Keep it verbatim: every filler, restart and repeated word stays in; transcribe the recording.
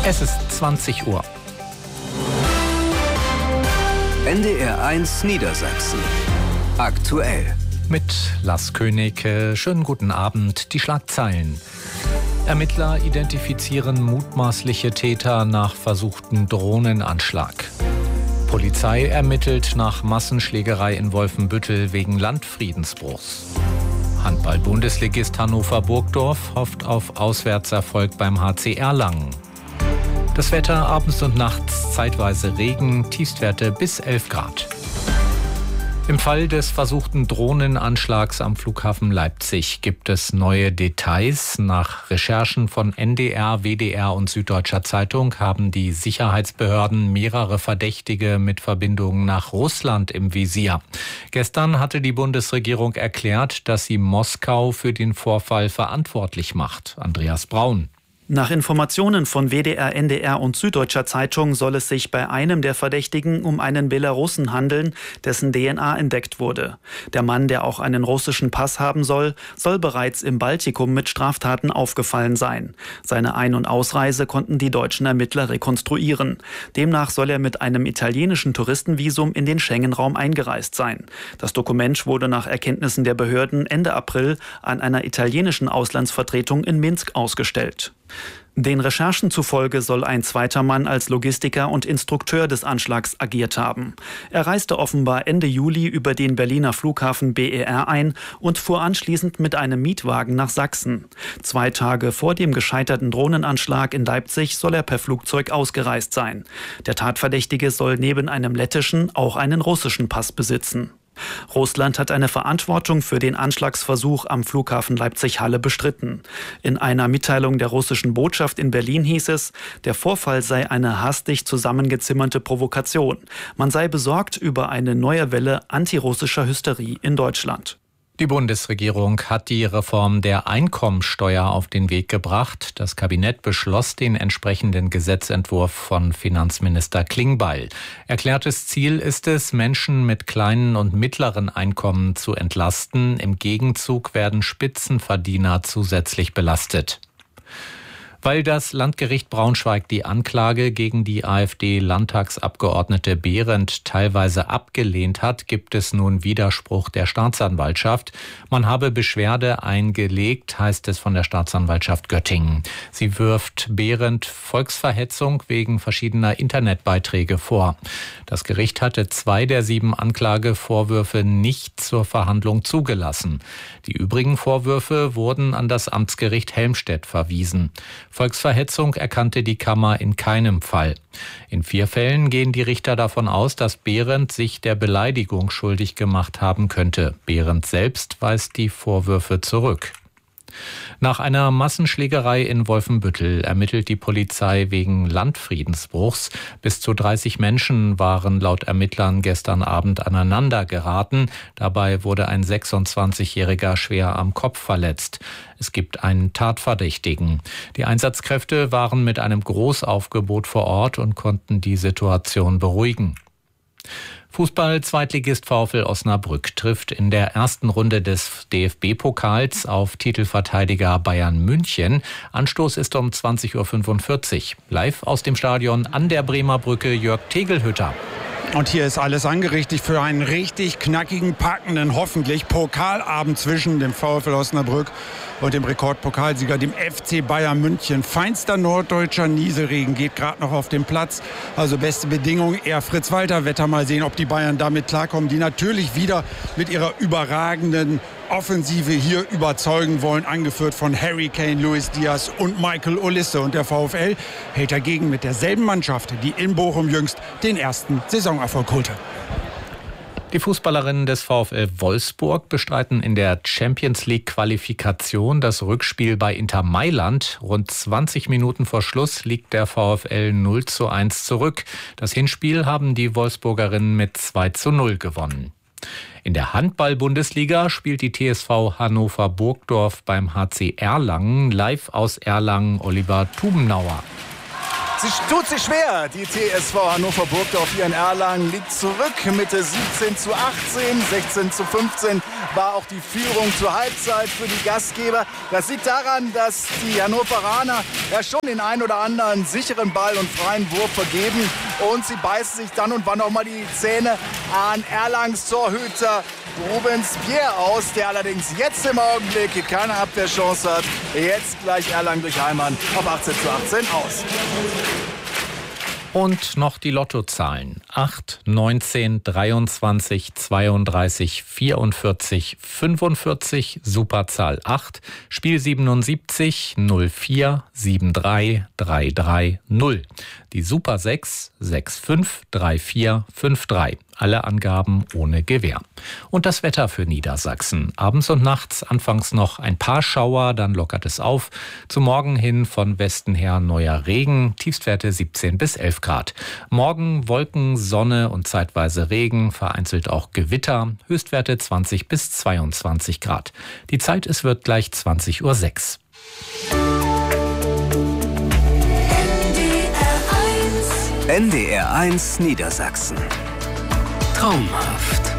Es ist zwanzig Uhr. N D R eins Niedersachsen. Aktuell. Mit Lars König. Schönen guten Abend. Die Schlagzeilen. Ermittler identifizieren mutmaßliche Täter nach versuchten Drohnenanschlag. Polizei ermittelt nach Massenschlägerei in Wolfenbüttel wegen Landfriedensbruchs. Handball-Bundesligist Hannover Burgdorf hofft auf Auswärtserfolg beim H C Erlangen. Das Wetter abends und nachts zeitweise Regen, Tiefstwerte bis elf Grad. Im Fall des versuchten Drohnenanschlags am Flughafen Leipzig gibt es neue Details. Nach Recherchen von N D R, W D R und Süddeutscher Zeitung haben die Sicherheitsbehörden mehrere Verdächtige mit Verbindungen nach Russland im Visier. Gestern hatte die Bundesregierung erklärt, dass sie Moskau für den Vorfall verantwortlich macht. Andreas Braun. Nach Informationen von W D R, N D R und Süddeutscher Zeitung soll es sich bei einem der Verdächtigen um einen Belarussen handeln, dessen D N A entdeckt wurde. Der Mann, der auch einen russischen Pass haben soll, soll bereits im Baltikum mit Straftaten aufgefallen sein. Seine Ein- und Ausreise konnten die deutschen Ermittler rekonstruieren. Demnach soll er mit einem italienischen Touristenvisum in den Schengen-Raum eingereist sein. Das Dokument wurde nach Erkenntnissen der Behörden Ende April an einer italienischen Auslandsvertretung in Minsk ausgestellt. Den Recherchen zufolge soll ein zweiter Mann als Logistiker und Instrukteur des Anschlags agiert haben. Er reiste offenbar Ende Juli über den Berliner Flughafen B E R ein und fuhr anschließend mit einem Mietwagen nach Sachsen. Zwei Tage vor dem gescheiterten Drohnenanschlag in Leipzig soll er per Flugzeug ausgereist sein. Der Tatverdächtige soll neben einem lettischen auch einen russischen Pass besitzen. Russland hat eine Verantwortung für den Anschlagsversuch am Flughafen Leipzig-Halle bestritten. In einer Mitteilung der russischen Botschaft in Berlin hieß es, der Vorfall sei eine hastig zusammengezimmerte Provokation. Man sei besorgt über eine neue Welle antirussischer Hysterie in Deutschland. Die Bundesregierung hat die Reform der Einkommensteuer auf den Weg gebracht. Das Kabinett beschloss den entsprechenden Gesetzentwurf von Finanzminister Klingbeil. Erklärtes Ziel ist es, Menschen mit kleinen und mittleren Einkommen zu entlasten. Im Gegenzug werden Spitzenverdiener zusätzlich belastet. Weil das Landgericht Braunschweig die Anklage gegen die AfD-Landtagsabgeordnete Behrendt teilweise abgelehnt hat, gibt es nun Widerspruch der Staatsanwaltschaft. Man habe Beschwerde eingelegt, heißt es von der Staatsanwaltschaft Göttingen. Sie wirft Behrendt Volksverhetzung wegen verschiedener Internetbeiträge vor. Das Gericht hatte zwei der sieben Anklagevorwürfe nicht zur Verhandlung zugelassen. Die übrigen Vorwürfe wurden an das Amtsgericht Helmstedt verwiesen. Volksverhetzung erkannte die Kammer in keinem Fall. In vier Fällen gehen die Richter davon aus, dass Behrendt sich der Beleidigung schuldig gemacht haben könnte. Behrendt selbst weist die Vorwürfe zurück. Nach einer Massenschlägerei in Wolfenbüttel ermittelt die Polizei wegen Landfriedensbruchs. Bis zu dreißig Menschen waren laut Ermittlern gestern Abend aneinander geraten. Dabei wurde ein sechsundzwanzigjähriger schwer am Kopf verletzt. Es gibt einen Tatverdächtigen. Die Einsatzkräfte waren mit einem Großaufgebot vor Ort und konnten die Situation beruhigen. Fußball-Zweitligist VfL Osnabrück trifft in der ersten Runde des D F B-Pokals auf Titelverteidiger Bayern München. Anstoß ist um zwanzig Uhr fünfundvierzig. Live aus dem Stadion an der Bremer Brücke Jörg Tegelhütter. Und hier ist alles angerichtet für einen richtig knackigen, packenden, hoffentlich Pokalabend zwischen dem VfL Osnabrück und dem Rekordpokalsieger, dem F C Bayern München. Feinster norddeutscher Nieselregen geht gerade noch auf dem Platz. Also beste Bedingungen, eher Fritz-Walter-Wetter. Mal sehen, ob die Bayern damit klarkommen, die natürlich wieder mit ihrer überragenden Offensive hier überzeugen wollen, angeführt von Harry Kane, Luis Diaz und Michael Olise. Und der VfL hält dagegen mit derselben Mannschaft, die in Bochum jüngst den ersten Saisonerfolg holte. Die Fußballerinnen des VfL Wolfsburg bestreiten in der Champions-League-Qualifikation das Rückspiel bei Inter Mailand. Rund zwanzig Minuten vor Schluss liegt der VfL null zu eins zurück. Das Hinspiel haben die Wolfsburgerinnen mit zwei zu null gewonnen. In der Handball-Bundesliga spielt die T S V Hannover Burgdorf beim H C Erlangen. Live aus Erlangen Oliver Tubenauer. Sie tut sich schwer. Die T S V Hannover Burgdorf hier in Erlangen liegt zurück. Mitte siebzehn zu achtzehn, sechzehn zu fünfzehn war auch die Führung zur Halbzeit für die Gastgeber. Das liegt daran, dass die Hannoveraner ja schon den ein oder anderen sicheren Ball und freien Wurf vergeben. Und sie beißen sich dann und wann auch mal die Zähne an Erlangens Torhüter Rubens Pierre aus, der allerdings jetzt im Augenblick keine Abwehrchance hat. Jetzt gleich Erlangen durch Heimann auf achtzehn zu achtzehn aus. Und noch die Lottozahlen. acht, neunzehn, dreiundzwanzig, zweiunddreißig, vierundvierzig, fünfundvierzig, Superzahl acht, Spiel siebenundsiebzig, null vier, sieben drei, drei drei, null. Die Super sechs, sechs fünf, drei vier, fünf drei. Alle Angaben ohne Gewähr. Und das Wetter für Niedersachsen. Abends und nachts anfangs noch ein paar Schauer, dann lockert es auf. Zum Morgen hin von Westen her neuer Regen, Tiefstwerte siebzehn bis elf Grad. Morgen Wolken, Sonne und zeitweise Regen, vereinzelt auch Gewitter, Höchstwerte zwanzig bis zweiundzwanzig Grad. Die Zeit, es wird gleich zwanzig Uhr sechs. N D R eins Niedersachsen. Traumhaft.